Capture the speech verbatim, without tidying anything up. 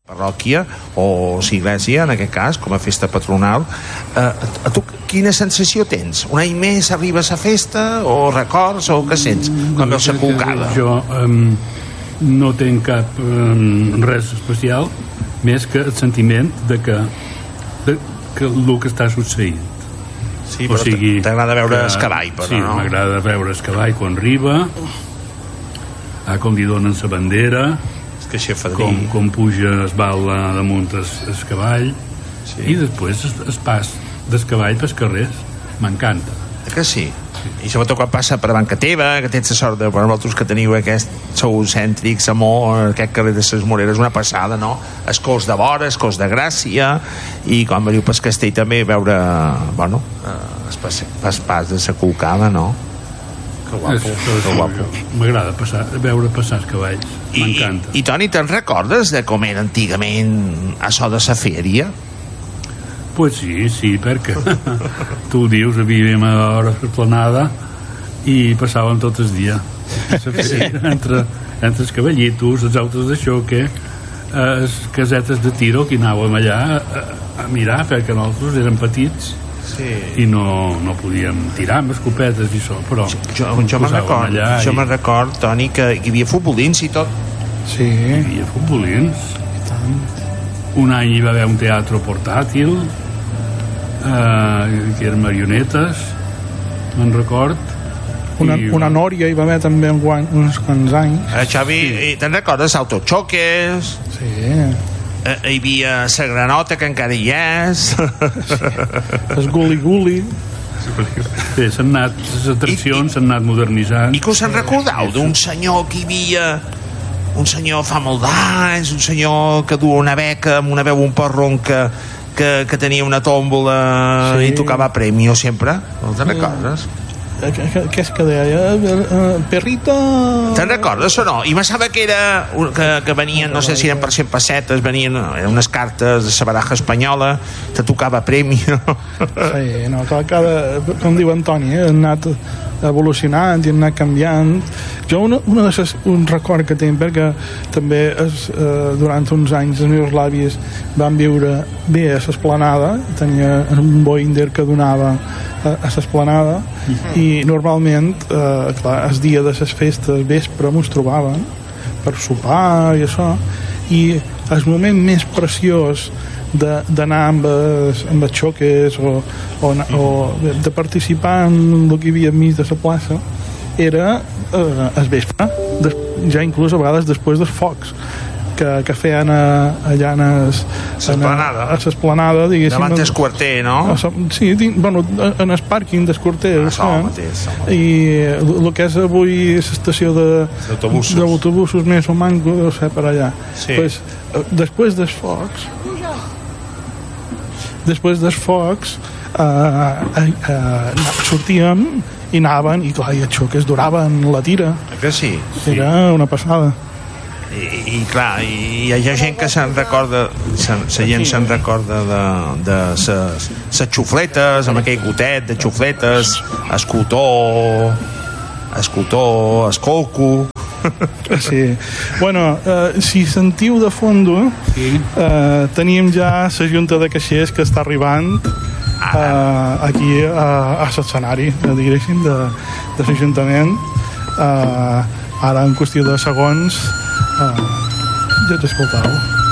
parròquia o l'església, en aquest cas, com a festa patronal. Eh, a tu quina sensació tens? Un any més arribes a festa o records o què sents quan veus la colcada? Jo um, no tenc cap um, res especial més que el sentiment de que, de, que el que està succeint. Sí, però o sigui, t'agrada veure el cavall, però sí, no? Sí, m'agrada veure el cavall quan arriba, a com li donen la bandera, que com, com puja es bala damunt el, el cavall, sí. I després es, es pas del cavall pels carrers. M'encanta. Que sí? Sí. I sobretot quan passa per banca teva, que tens la sort de, per vosaltres que teniu aquest, sou cèntrics, amor, aquest carrer de ses Moreres, una passada, no? El cos de vora, el cos de Gràcia, i quan veniu pel castell també veure, bueno, el pas, pas, pas de la colcada, no? Que guapo, que guapo. M'agrada passar, veure passar els cavalls. M'encanta. I, i Toni, te'n recordes de com era antigament això de la fèria? Pues sí, sí, perquè tu dius, vivíem a l'hora planada i passàvem tot el dia sí. entre, entre els cavallitos, els autos de xoque, les casetes de tiro, que anàvem allà a, a mirar, perquè nosaltres érem petits. Sí. I no, no podíem tirar amb escopetes i això, però jo, jo me'n record, jo i... me'n record, Toni, que hi havia futbolins i tot. Sí, hi havia futbolins i tant. Un any hi va haver un teatre portàtil, eh, que eren marionetes, me'n record. Una, I... una nòria hi va haver també en guany, uns quants anys. Eh, Xavi, sí. Te'n recordes? Autochoques? Sí. Eh, hi havia la granota, que encara hi és. El guli-guli. Bé, s'han anat, les atraccions s'han anat modernitzant. I que us en recordeu d'un senyor que hi havia, un senyor fa molt d'anys, un senyor que duia una beca amb una veu un porron que, que, que tenia una tòmbola, sí. I tocava premio sempre? No te'n recordes? Què és que deia? Perrito... Te'n recordes o no? I me sembla que era que, que venien, no sé si eren per cent pessetes, venien eren unes cartes de la baraja espanyola, te tocava premi. Sí, no, cada, com diu Antoni, eh, ha anat evolucionant i ha anat canviant. Jo una, una de les, un record que tinc, perquè també es, eh, durant uns anys els meus avis van viure bé a l'esplanada, tenia un boinder que donava a, a l'esplanada, uh-huh. I normalment eh, clar, el dia de les festes vespre m'ho trobaven per sopar i això, i el moment més preciós d'anar amb els, amb els xoques o, o, o de, de participar en el que hi havia enmig de la plaça era eh, el vespre, des, ja inclús a vegades després dels focs que, que feien a, allà en l'esplanada, diguéssim, davant del quarter, no? A, sí, bueno, en el pàrquing del quarter, ah, mateix, i el que és avui l'estació d'autobusos de, d'autobusos més o manco deu ser per allà, sí. Pues, després dels focs després dels focs eh, eh, eh, sortíem i anaven, i clar, i els xoques duraven la tira, que sí? Era sí. Una passada. I, i clar, i hi ha gent que se'n recorda, la gent se'n recorda de, de ses, ses xufletes, amb aquell gotet de xufletes, escotó, escotó, escolco. Sí. Bueno, eh, si sentiu de fondo, sí. eh, tenim ja la Junta de Caixers que està arribant eh, aquí a, a l'escenari, diguéssim, de, de l'Ajuntament. Eh, ara, en qüestió de segons, eh, ja t'escoltau.